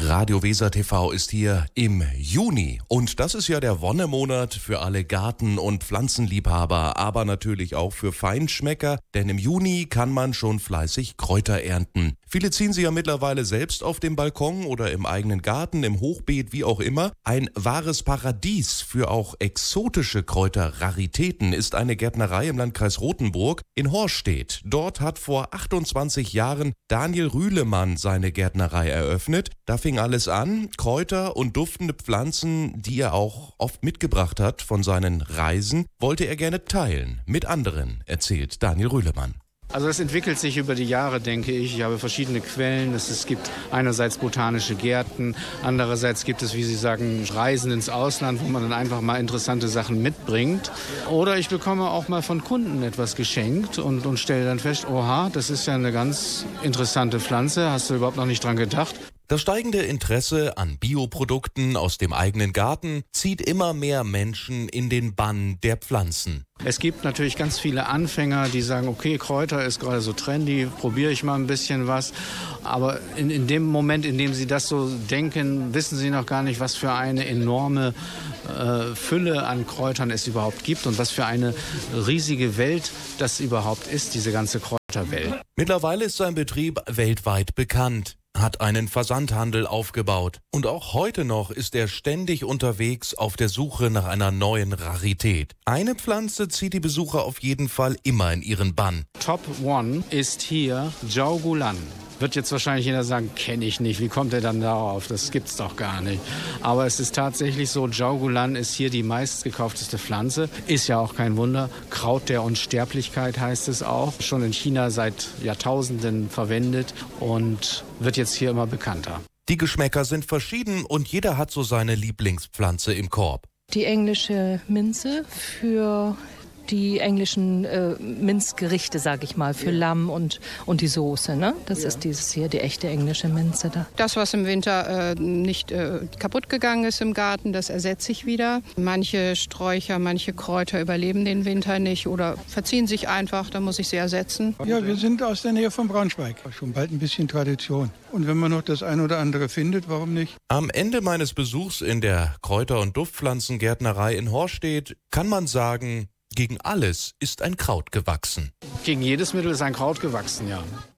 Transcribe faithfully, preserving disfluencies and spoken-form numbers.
Radio Weser T V ist hier im Juni und das ist ja der Wonnemonat für alle Garten- und Pflanzenliebhaber, aber natürlich auch für Feinschmecker, denn im Juni kann man schon fleißig Kräuter ernten. Viele ziehen sie ja mittlerweile selbst auf dem Balkon oder im eigenen Garten, im Hochbeet, wie auch immer. Ein wahres Paradies für auch exotische Kräuterraritäten ist eine Gärtnerei im Landkreis Rothenburg in Horstedt. Dort hat vor achtundzwanzig Jahren Daniel Rühlemann seine Gärtnerei eröffnet. Da fing alles an, Kräuter und duftende Pflanzen, die er auch oft mitgebracht hat von seinen Reisen, wollte er gerne teilen mit anderen, erzählt Daniel Rühlemann. Also es entwickelt sich über die Jahre, denke ich. Ich habe verschiedene Quellen. Es, es gibt einerseits botanische Gärten, andererseits gibt es, wie Sie sagen, Reisen ins Ausland, wo man dann einfach mal interessante Sachen mitbringt. Oder ich bekomme auch mal von Kunden etwas geschenkt und, und stelle dann fest, oha, das ist ja eine ganz interessante Pflanze, hast du überhaupt noch nicht dran gedacht. Das steigende Interesse an Bioprodukten aus dem eigenen Garten zieht immer mehr Menschen in den Bann der Pflanzen. Es gibt natürlich ganz viele Anfänger, die sagen, okay, Kräuter ist gerade so trendy, probiere ich mal ein bisschen was. Aber in, in dem Moment, in dem sie das so denken, wissen sie noch gar nicht, was für eine enorme äh, Fülle an Kräutern es überhaupt gibt und was für eine riesige Welt das überhaupt ist, diese ganze Kräuterwelt. Mittlerweile ist sein Betrieb weltweit bekannt, hat einen Versandhandel aufgebaut. Und auch heute noch ist er ständig unterwegs auf der Suche nach einer neuen Rarität. Eine Pflanze zieht die Besucher auf jeden Fall immer in ihren Bann. Top One ist hier Jiaogulan. Wird jetzt wahrscheinlich jeder sagen, kenne ich nicht, wie kommt er dann darauf? Das gibt's doch gar nicht. Aber es ist tatsächlich so, Jiaogulan ist hier die meistgekaufteste Pflanze. Ist ja auch kein Wunder. Kraut der Unsterblichkeit heißt es auch. Schon in China seit Jahrtausenden verwendet und wird jetzt hier immer bekannter. Die Geschmäcker sind verschieden und jeder hat so seine Lieblingspflanze im Korb. Die englische Minze für die englischen äh, Minzgerichte, sage ich mal, für Lamm und, und die Soße. Ne? Das ja. ist dieses hier, die echte englische Minze da. Das, was im Winter äh, nicht äh, kaputt gegangen ist im Garten, das ersetze ich wieder. Manche Sträucher, manche Kräuter überleben den Winter nicht oder verziehen sich einfach, da muss ich sie ersetzen. Ja, wir sind aus der Nähe von Braunschweig. Schon bald ein bisschen Tradition. Und wenn man noch das ein oder andere findet, warum nicht? Am Ende meines Besuchs in der Kräuter- und Duftpflanzengärtnerei in Horstedt kann man sagen, gegen alles ist ein Kraut gewachsen. Gegen jedes Mittel ist ein Kraut gewachsen, ja.